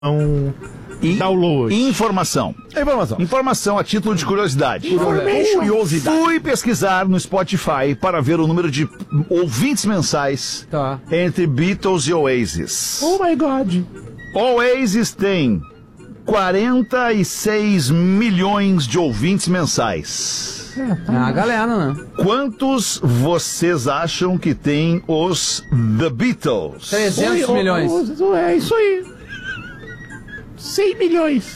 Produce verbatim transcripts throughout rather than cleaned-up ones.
E download. Informação. Informação. Informação a título de curiosidade. Curiosidade. Fui pesquisar no Spotify para ver o número de ouvintes mensais Tá. entre Beatles e Oasis. Oh my God. Oasis tem quarenta e seis milhões de ouvintes mensais. É a galera, né? Quantos vocês acham que tem os The Beatles? trezentos milhões. É isso aí. cem milhões.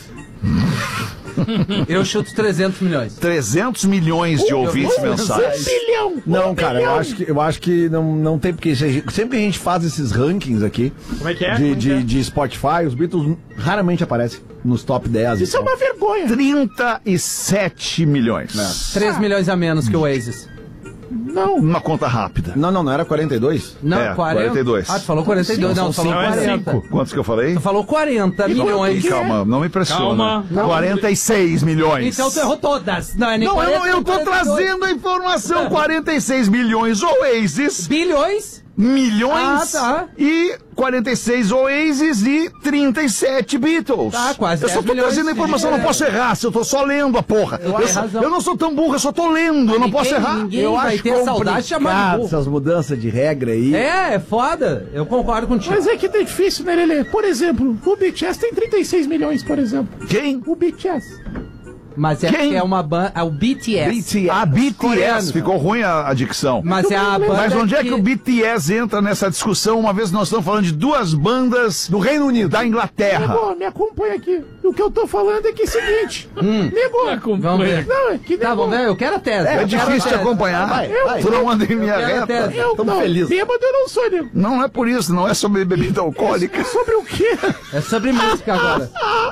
Eu chuto trezentos milhões. trezentos milhões de ouvintes mensais. Um bilhão. Não, um cara, bilhão. eu acho que, eu acho que não, não tem porque. Sempre que a gente faz esses rankings aqui Como é que é? de, Como é de, que é? de Spotify, os Beatles raramente aparecem nos top dez. Isso é uma vergonha. trinta e sete milhões. três milhões a menos que o Oasis. Não. Uma conta rápida. Não, não, não era quarenta e dois? Não, É, quarenta. quarenta e dois. Ah, tu falou quarenta e dois. Não, tu falou cinco, é quarenta. cinco. Quantos que eu falei? Tu falou quarenta milhões. que é? Calma, não me pressiona. Calma. Não. quarenta e seis milhões. Então tu errou todas. Não, é nem Não, eu, quarenta, eu tô quarenta e dois. trazendo a informação. quarenta e seis milhões Oasis, Bilhões? milhões Ah, tá. e quarenta e seis Oasis e trinta e sete Beatles. Tá, quase Eu só dez tô milhões. trazendo a informação, não posso errar, se eu tô só lendo a porra. Eu, tenho só- razão. eu não sou tão burro, eu só tô lendo, eu não posso Ninguém- errar. ninguém Eu vai acho ter saudade de chamar de complicado burro. essas mudanças de regra aí. É, é foda. Eu concordo contigo. Mas é que tá difícil, né, Lelê? Por exemplo, o B T S tem trinta e seis milhões, por exemplo. Quem? O B T S. Mas é Quem? que é uma banda. É o B T S. B T S. A B T Coreano. S, ficou ruim a, a dicção. Mas é a banda. Mas onde é que o B T S entra nessa discussão, uma vez nós estamos falando de duas bandas do Reino Unido, da Inglaterra? Negou, me acompanha aqui. O que eu tô falando é que é o seguinte. Negou. Vamos ver. Não, é que Tá, negou. vamos ver. Eu quero a tese. É eu quero a difícil te tese. acompanhar. Vai, vai. Tu não anda em minha Eu quero a reta. tese. Eu Tamo não, feliz. bêbado eu não sou, nego. Não é por isso, não é sobre bebida alcoólica. Sobre o quê? É sobre música agora.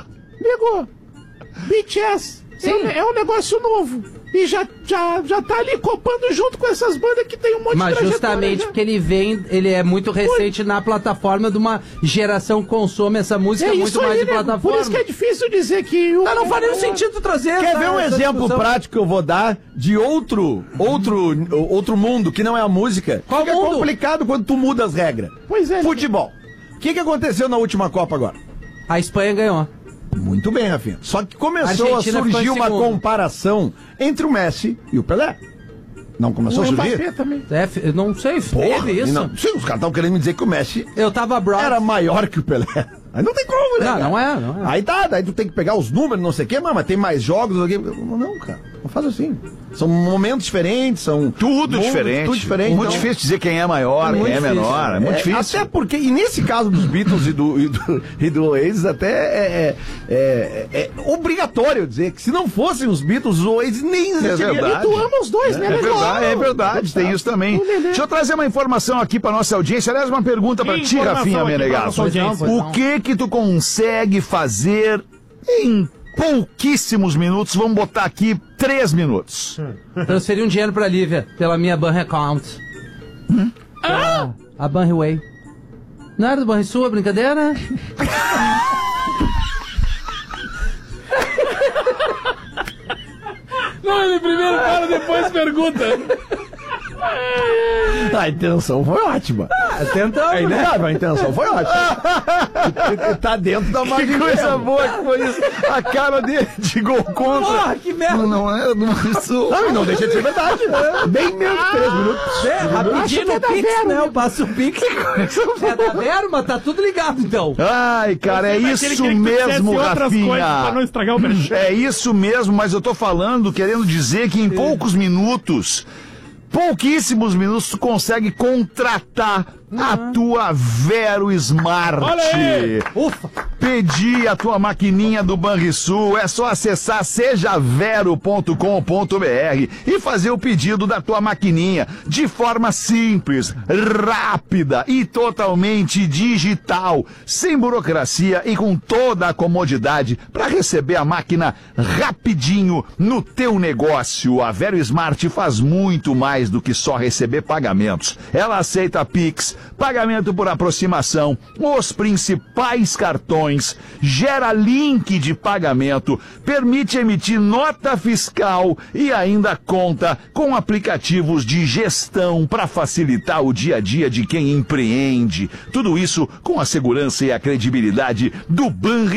Negou. B T S. É um, é um negócio novo. E já, já, já tá ali copando junto com essas bandas que tem um monte Mas de trajetória, justamente né? porque ele vem, ele é muito recente na plataforma de uma geração que consome essa música É muito isso mais aí, de né? plataforma. Por isso que é difícil dizer que... O... Não, não faz nenhum sentido trazer Quer essa- ver um essa exemplo discussão. prático que eu vou dar de outro, outro, outro mundo que não é a música? Qual Fica mundo? complicado quando tu muda as regras. Pois é. Futebol. O que, que aconteceu na última Copa agora? A Espanha ganhou. Muito bem, Rafinha. Só que começou a Argentina ficou surgir em uma segundo. comparação entre o Messi e o Pelé. Não começou O a surgir? Mbappé também. É, eu não sei, Porra, teve isso. e não- sim, os caras estavam querendo me dizer que o Messi Eu tava abroad. era maior que o Pelé. Aí não tem como, né? Não, cara? não é, não é. Aí tá, daí tu tem que pegar os números, não sei o quê, mas, mas tem mais jogos. Não, sei o quê. Não, cara, não faz assim. São momentos diferentes, são. Tudo mundos, diferente. Tudo diferente. Muito então- difícil dizer quem é maior, É quem muito é difícil. menor. É muito É, difícil. Até porque, e nesse caso dos Beatles e do, e do, e do Oasis, até é, é, é- é obrigatório dizer que se não fossem os Beatles, os Oasis nem existiria. verdade. Tu ama os dois, né, É Lelê? verdade, é verdade, tem isso também. O Lelê. Deixa eu trazer uma informação aqui pra nossa audiência. Aliás, uma pergunta pra Que ti, informação Rafinha aqui pra Menegasso. nossa audiência? Pois não, pois O que que tu consegue fazer em pouquíssimos minutos? Vamos botar aqui três minutos. Transferi um dinheiro pra Lívia, pela minha Banri Account. Ah! A Banriway. Não era do Banrisul a brincadeira? Não, ele primeiro fala, depois pergunta. A intenção foi ótima. Ah, tentamos. É inegável, a intenção foi ótima. Tá dentro da Que margem coisa dela. boa que foi isso. A cara dele de gol contra. Porra, que merda. Não, não é do Sul. Não, e não deixa de ser verdade. Bem menos que três minutos. É, rapidinho Acho que é no da Pix, Vero, né? né? Eu passo o Pix. É da Vero, mas tá tudo ligado, então. Ai, cara, é isso mesmo, Rafinha. estragar o merchan. É isso mesmo, mas eu tô falando, querendo dizer que em poucos minutos, pouquíssimos minutos, tu consegue contratar a tua Vero Smart. Olha aí! Ufa. Pedir a tua maquininha do Banrisul, é só acessar seja vero ponto com ponto br e fazer o pedido da tua maquininha de forma simples, rápida e totalmente digital, sem burocracia e com toda a comodidade para receber a máquina rapidinho no teu negócio. A Vero Smart faz muito mais do que só receber pagamentos. Ela aceita Pix, pagamento por aproximação, os principais cartões operações, gera link de pagamento, permite emitir nota fiscal e ainda conta com aplicativos de gestão para facilitar o dia a dia de quem empreende. Tudo isso com a segurança e a credibilidade do Banrisul.